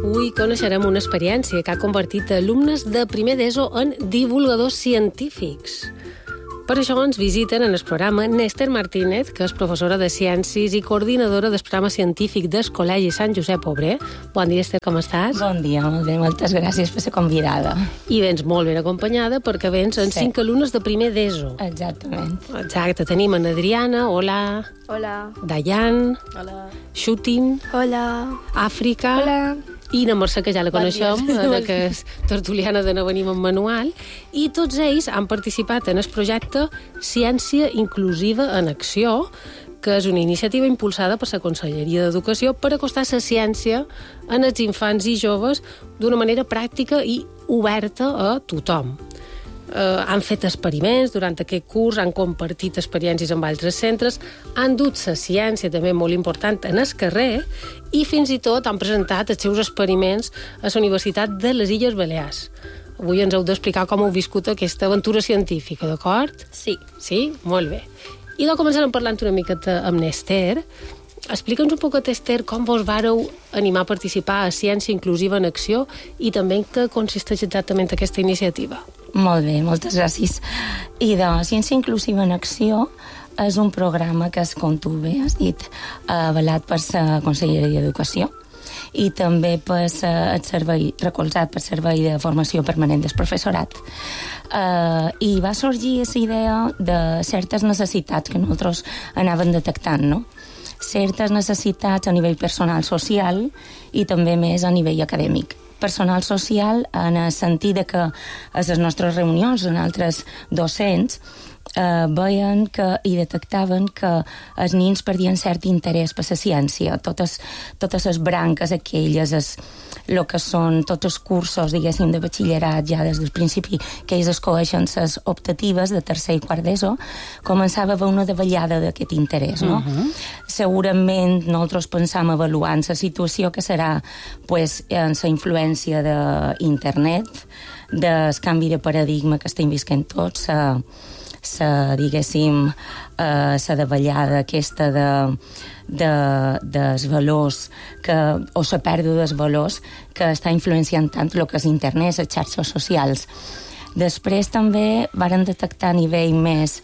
Avui coneixerem una experiència que ha convertit alumnes de primer d'ESO en divulgadors científics. Per això ens visiten en el programa Néstor Martínez, que és professora de Ciències i coordinadora del programa científic del Col·legi Sant Josep Obrer. Bon dia, Esther, com estàs? Bon dia, molt bé, moltes gràcies per ser convidada. I vens molt ben acompanyada perquè vens en 5 alumnes de primer d'ESO. Exactament. Exacte, tenim en Adriana, hola. Hola. Dayan. Hola. Xutin. Hola. Àfrica. Hola. I na Mercè, que ja la coneixem, que és tertuliana de No Venim en Manual, i tots ells han participat en el projecte Ciència Inclusiva en Acció, que és una iniciativa impulsada per la Conselleria d'Educació per acostar la ciència en els infants i joves d'una manera pràctica i oberta a tothom. Han fet experiments durant aquest curs, han compartit experiències amb altres centres, han dut la ciència, també molt important, en el carrer, i fins i tot han presentat els seus experiments a la Universitat de les Illes Balears. Avui ens heu d'explicar com heu viscut aquesta aventura científica, d'acord? Sí. Sí? Molt bé. I doncs començarem parlant una miqueta amb Néstor. Explica'ns un poquet, Esther, com vos vàreu animar a participar a Ciència Inclusiva en Acció i també en què consisteix exactament aquesta iniciativa. Molt bé, moltes gràcies. I de Ciència Inclusiva en Acció és un programa que és, com tu bé has dit, avalat per la Conselleria d'Educació i també per el servei, recolzat per Servei de Formació Permanent del Professorat. I va sorgir aquesta idea de certes necessitats que nosaltres anàvem detectant, no? Certes necessitats a nivell personal social i també més a nivell acadèmic. Personal social en el sentit que a les nostres reunions amb altres docents veien i detectaven que els nens perdien cert interès per la ciència, totes les branques aquelles, el que són tots els cursos, diguéssim, de batxillerat ja des del principi, que ells escolleixen les optatives de tercer i quart d'ESO, començava a haver una davallada d'aquest interès, no? Segurament nosaltres pensam avaluant la situació que serà en la influència d'internet, del canvi de paradigma que estem visquent tots, diguéssim, la davallada aquesta dels valors o la pèrdua dels valors que està influenciant tant el que és internet, les xarxes socials. Després també varen detectar a nivell més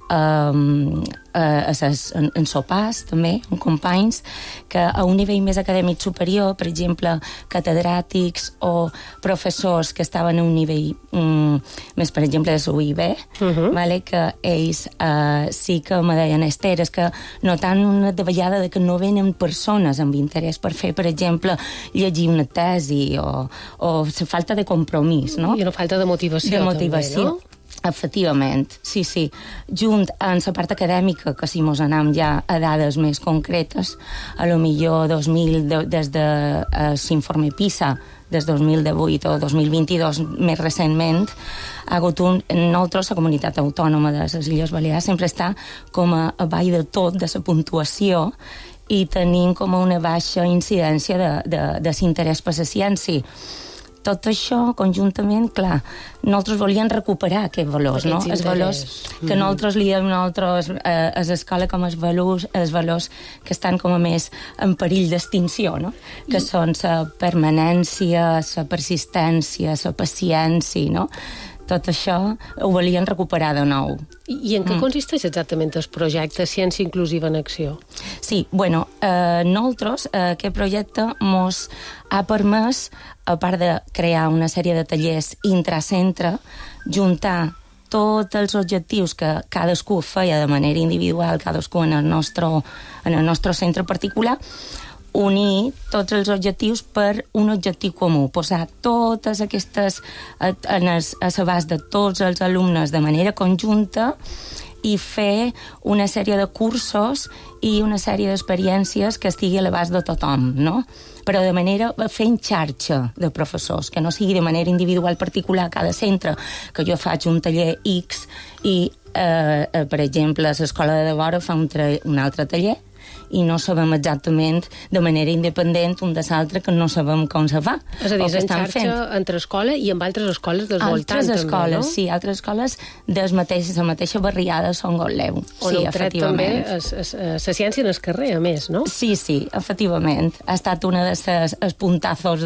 en sopars, també, amb companys, que a un nivell més acadèmic superior, per exemple, catedràtics o professors que estaven a un nivell més, per exemple, de l'UIB, que ells sí que me deien, Esther, és que notant una davallada de que no venen persones amb interès per fer, per exemple, llegir una tesi o la falta de compromís, no? I una falta de motivació, també, no? Efectivament, sí. Junt amb la part acadèmica, que si mos anem ja a dades més concretes, a lo millor des de l'informe PISA, des 2018 o 2022 més recentment, ha hagut nosaltres, la comunitat autònoma de les Illes Balears, sempre està com a avall de tot de la puntuació i tenim com una baixa incidència de l'interès per la ciència. Tot això, conjuntament, clar, nosaltres volíem recuperar aquests valors, no? Els valors que nosaltres li diem a l'escola com els valors que estan com a més en perill d'extinció, no? Que són la permanència, la persistència, la paciència, no? Tot això ho volien recuperar de nou. I en què consisteix exactament el projecte Ciència Inclusiva en Acció? Sí, nosaltres, aquest projecte mos ha permès, a part de crear una sèrie de tallers intracentre, juntar tots els objectius que cadascú feia de manera individual, cadascú en el nostre centre particular, unir tots els objectius per un objectiu comú, posar totes aquestes a l'abast de tots els alumnes de manera conjunta i fer una sèrie de cursos i una sèrie d'experiències que estigui a l'abast de tothom, no? Però de manera fent xarxa de professors, que no sigui de manera individual particular a cada centre, que jo faig un taller X i, per exemple, l'escola de vora fa un altre taller, i no sabem exactament de manera independent un de l'altre, que no sabem com se fa. És a dir, és en xarxa entre escola i amb altres escoles del voltant, altres escoles, també, no? Sí, altres escoles de la mateixa barriada Son Gotleu. On sí, heu tret també la ciència en el carrer, a més, no? Sí, efectivament. Ha estat una de les puntazos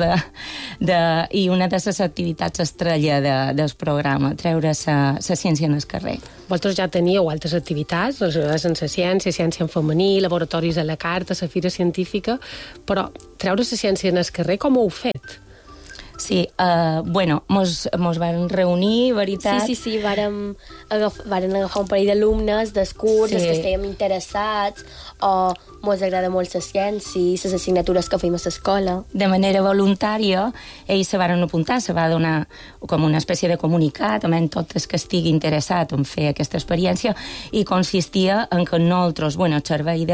i una de les activitats estrella del programa, treure la ciència en el carrer. Vosaltres ja teníeu altres activitats relacionades amb la ciència en femení, laboratoris a la carta, la fira científica, però treure la ciència en el carrer, com ho heu fet? Sí, mos varen reunir, veritat? Sí, varen agafar un parell d'alumnes del curs, els que estèiem interessats, o mos agrada molt la ciència, les assignatures que fèiem a l'escola. De manera voluntària, ells se varen apuntar, se va donar com una espècie de comunicat, també tot el que estigui interessat en fer aquesta experiència, i consistia en que nosaltres, el servei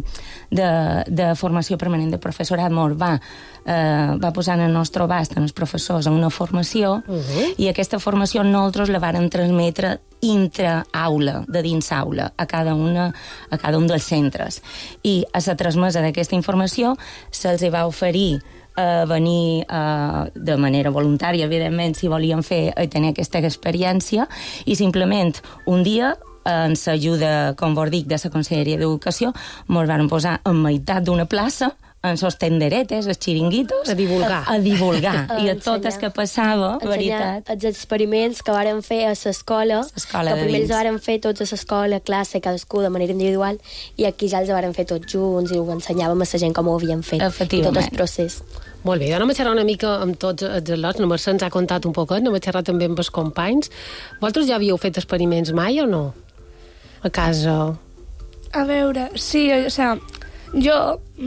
de formació permanent de professorat mos va posar en el nostre abast, en els professors, a una formació, i aquesta formació nosaltres la vàrem transmetre intra-aula, de dins aula, a cada un dels centres. I a la transmesa d'aquesta informació se'ls va oferir venir de manera voluntària, evidentment, si volien tenir aquesta experiència, i simplement un dia, en l'ajuda, com vos dic, de la Conselleria d'Educació, ens van posar en meitat d'una plaça, en sos tenderetes, els xiringuitos... A divulgar. I a tot el que passava, veritat. Els experiments que vàrem fer a l'escola, que primer els vàrem fer tots a l'escola, classe, cadascú de manera individual, i aquí ja els vàrem fer tots junts i ho ensenyàvem a la gent com ho havíem fet. I tot el procés. Molt bé, anem a xerrar una mica amb tots els al·lots. La Mercè ens ha contat un poquet, anem a xerrar també amb els companys. Vosaltres ja havíeu fet experiments mai o no? A casa? A veure, sí, o sigui, jo...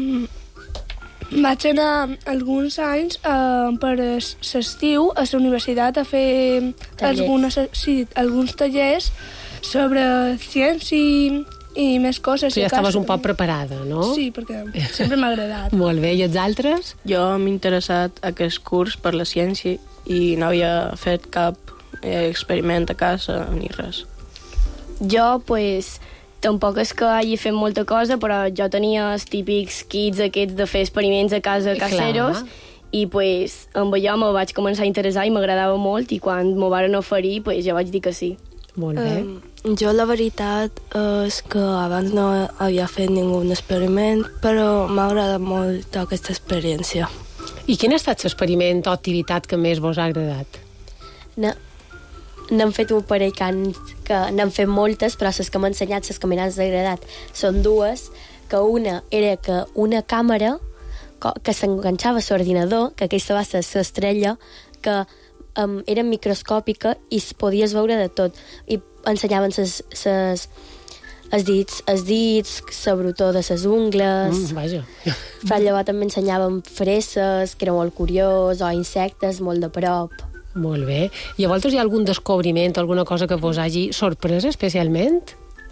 vaig anar alguns anys per l'estiu a la universitat a fer alguns tallers sobre ciència i més coses. Tu ja estaves un poc preparada, no? Sí, perquè sempre m'ha agradat. Molt bé, i els altres? Jo m'he interessat a aquest curs per la ciència i no havia fet cap experiment a casa ni res. Jo, tampoc és que hagi fet molta cosa, però jo tenia els típics kits aquests de fer experiments a casa caseros, i amb allò me vaig començar a interessar i m'agradava molt, i quan m'ho varen oferir, jo vaig dir que sí. Molt bé. Jo la veritat és que abans no havia fet ningú experiment, però m'ha agradat molt aquesta experiència. I quin ha estat l'experiment o activitat que més vos ha agradat? N'hem fet un parell que n'hem fet moltes, però les que m'ha ensenyat, les que m'han agradat, són dues, que una era que una càmera que s'enganxava a l'ordinador, que aquesta va ser l'estrella, que era microscòpica i es podies veure de tot. I ensenyaven els dits, la brutó de les ungles. Vaja. Llavors també ensenyaven fresses, que era molt curiós, o insectes molt de prop. Molt bé. I a vosaltres hi ha algun descobriment, alguna cosa que vos hagi sorprès especialment?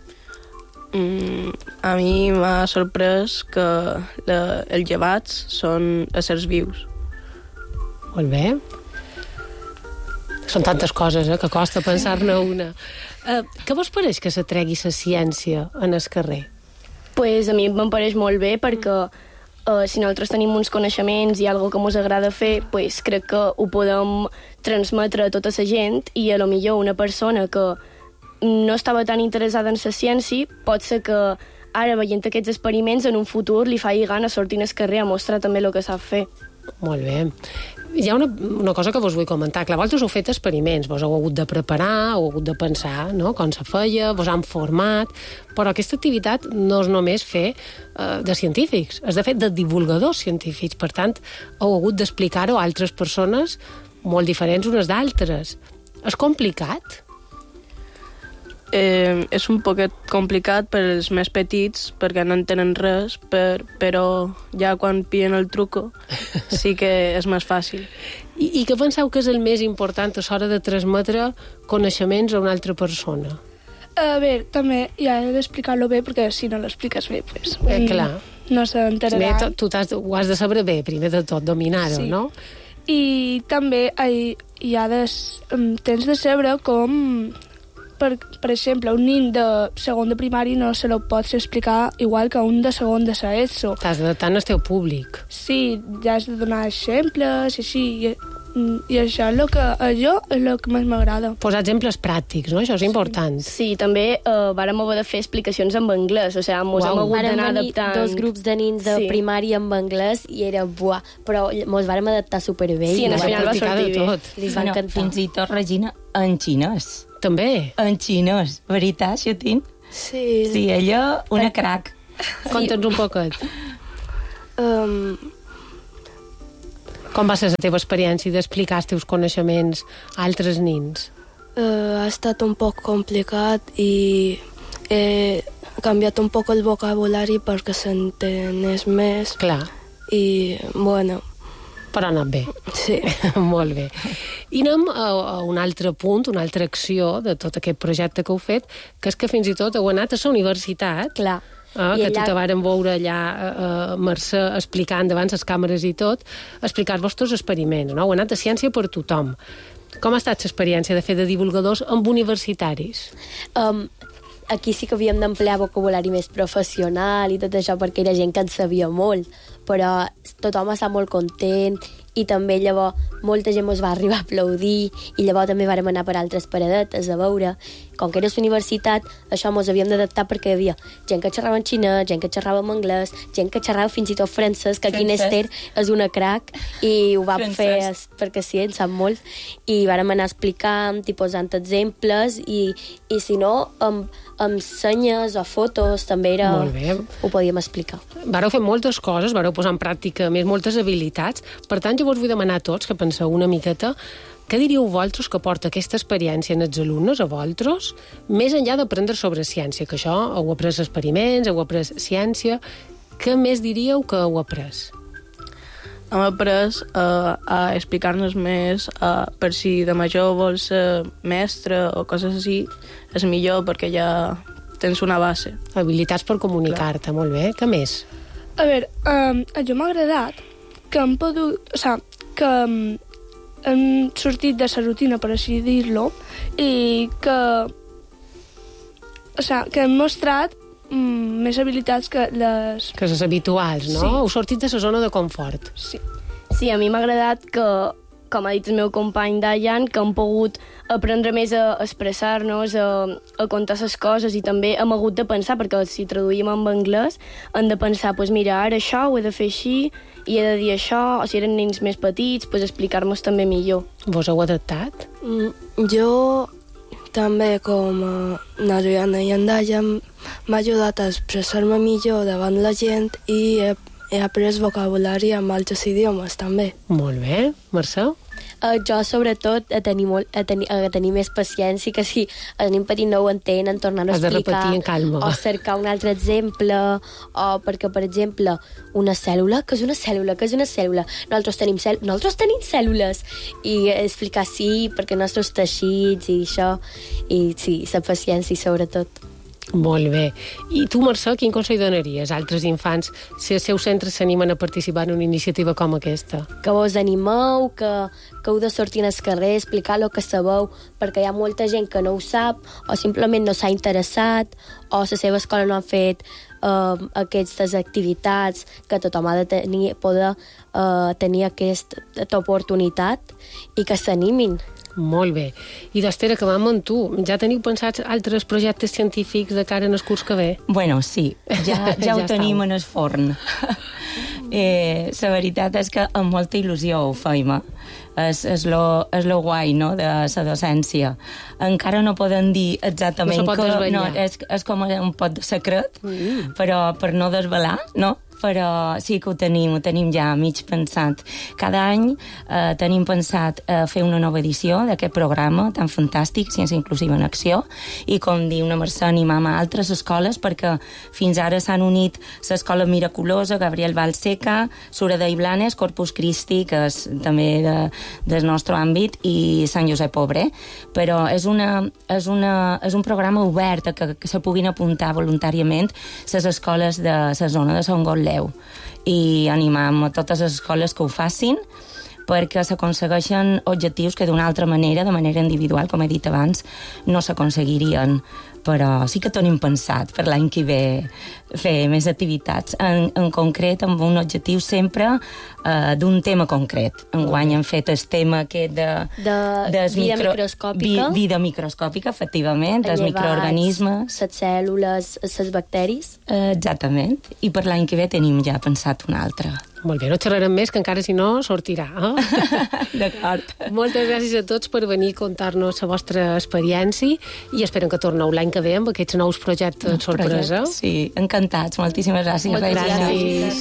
A mi m'ha sorprès que els llevats són éssers vius. Molt bé. Són tantes coses, que costa pensar-ne una. Què vos pareix que s'atregui la ciència en el carrer? A mi em pareix molt bé, perquè si nosaltres tenim uns coneixements i alguna que ens agrada fer, crec que ho podem transmetre a tota la gent, i a lo millor una persona que no estava tan interessada en la ciència, pot ser que ara, veient aquests experiments, en un futur li faci gana sortir al carrer a mostrar també el que sap fer. Molt bé. Hi ha una cosa que vos vull comentar. Clar, vosaltres heu fet experiments, vos heu hagut de preparar, heu hagut de pensar, no?, com se feia, vos han format, però aquesta activitat no és només fer de científics, és de fet de divulgadors científics. Per tant, heu hagut d'explicar-ho a altres persones molt diferents unes d'altres. És complicat? És un poquet complicat per als més petits, perquè no entenen res, però ja quan pillen el truco sí que és més fàcil. I què penseu que és el més important a l'hora de transmetre coneixements a una altra persona? A veure, també hi ha d'explicar-lo bé, perquè si no l'expliques bé, clar. No s'enteraran. Tu ho has de saber bé, primer de tot, dominar-ho, sí. No? I també tens de saber com per exemple, un nin de segon de primari no se lo pots explicar igual que un de segon de l'ESO. T'has d'adaptar al teu públic. Sí, ja has de donar exemples, i així, i això és el que més m'agrada. Posar exemples pràctics, no? Això és important. Sí, també vàrem haver de fer explicacions en anglès, o sigui, mos hem hagut d'anar adaptant. Dos grups de nins de primària en anglès i era buah, però mos vàrem adaptar superbé. Sí, al final va sortir bé. Li va encantar. Fins i tot, Regina, en xinès. També? En xinès. Veritat, Xutín? Sí. Sí, ella, una crac. Conta'ns un poquet. Com va ser la teva experiència d'explicar els teus coneixements a altres nins? Ha estat un poc complicat i he canviat un poc el vocabulari perquè s'entenés més. Clar. I, bueno... Però ha anat bé. Sí. Molt bé. I anem a un altre punt, una altra acció de tot aquest projecte que heu fet, que és que fins i tot heu anat a la universitat. Clar. Que allà... tu te varen veure allà, Mercè, explicant davant les càmeres i tot, explicar els vostres experiments, no? Heu anat a Ciència per tothom. Com ha estat l'experiència de fer de divulgadors amb universitaris? Aquí sí que havíem d'emplear vocabulari més professional i tot això perquè era gent que en sabia molt, però tothom està molt content i també llavors molta gent ens va arribar a aplaudir i llavors també vàrem anar per altres paradetes a veure. Com que era la universitat, això ens havíem d'adaptar perquè hi havia gent que xerrava en xinès, gent que xerrava en anglès, gent que xerrava fins i tot francès, que aquí en Esther és una crac i ho vam fer perquè sí, en sap molt, i vàrem anar explicant i posant exemples i si no, amb senyes o fotos també era... Molt bé. Ho podíem explicar. Vareu fer moltes coses, vareu posar en pràctica més moltes habilitats. Per tant, jo vos vull demanar a tots que penseu una miqueta què diríeu vosaltres que porta aquesta experiència en els alumnes, a vosaltres, més enllà d'aprendre sobre ciència, que això heu après experiments, heu après ciència, què més diríeu que heu après? Hem après a explicar-nos més per si de major vols ser mestre o coses així, és millor perquè ja tens una base. Habilitats per comunicar-te, molt bé. Què més? A veure, a jo m'ha agradat que hem pogut... O sigui, que hem sortit de la rutina, per així dir-lo, i que... O sigui, que hem mostrat més habilitats que les... Que les habituals, no? Sí. Heu sortit de la zona de confort. Sí. Sí, a mi m'ha agradat que, com ha dit el meu company Dayan, que hem pogut aprendre més a expressar-nos, a contar les coses, i també hem hagut de pensar, perquè si traduïm en anglès, hem de pensar, pues mira, ara això ho he de fer així, i he de dir això, o si eren nens més petits, pues explicar-nos també millor. Vos heu adaptat? Jo també, com l'Adriana i en Dayan, m'ha ajudat a expressar-me millor davant la gent i he après vocabulari amb altres idiomes, també. Molt bé. Mercè? Jo, sobretot, a tenir més paciència, que si el nen petit no ho entén, en tornar-ho a Has de explicar. repetir en calma. O cercar un altre exemple, o perquè, per exemple, una cèl·lula, què és una cèl·lula? Què és una cèl·lula? Nosaltres tenim cèl·lules! I explicar sí, perquè nostres teixits i això, i sí, la paciència, sobretot. Molt bé. I tu, Mercè, quin consell donaries a altres infants si els seus centres s'animen a participar en una iniciativa com aquesta? Que vos animeu, que heu de sortir al carrer, explicar el que sabeu, perquè hi ha molta gent que no ho sap, o simplement no s'ha interessat, o la seva escola no ha fet aquestes activitats, que tothom ha de poder tenir aquesta oportunitat i que s'animin. Molt bé. I d'Esther, acabam amb tu. Ja teniu pensats altres projectes científics de cara en el curs que ve? Bueno, sí, ja Ja ho tenim estàu. en el forn. La veritat és que amb molta il·lusió ho feim. És lo guai, no?, de la docència. Encara no podem dir exactament No se pot desvetllar. és com un pot de secret, però per no desvelar, no? Però sí que ho tenim ja mig pensat. Cada any tenim pensat fer una nova edició d'aquest programa tan fantàstic, Ciència Inclusiva en Acció, i com diu una Mercè, animam a altres escoles, perquè fins ara s'han unit l'Escola Miraculosa, Gabriel Vallseca, Sureda i Blanes, Corpus Christi, que és també del nostre àmbit, i Sant Josep Obrer. Però és un programa obert a que se puguin apuntar voluntàriament les escoles de la zona de Sant Gotleu, i animam a totes les escoles que ho facin, perquè s'aconsegueixen objectius que d'una altra manera, de manera individual, com he dit abans, no s'aconseguirien. Però sí que tenim pensat per l'any que ve fer més activitats, en concret amb un objectiu sempre d'un tema concret. Enguany hem fet el tema aquest de vida microscòpica. Vida microscòpica, efectivament, els microorganismes. Les cèl·lules, les bacteris. Exactament. I per l'any que ve tenim ja pensat un altre. Molt bé, no xerrarem més, que encara si no sortirà. D'acord. Moltes gràcies a tots per venir a contar-nos la vostra experiència i esperem que torneu l'any que ve amb aquests nous projectes sorpresa. Sí, encantats. Moltíssimes gràcies. Moltes gràcies.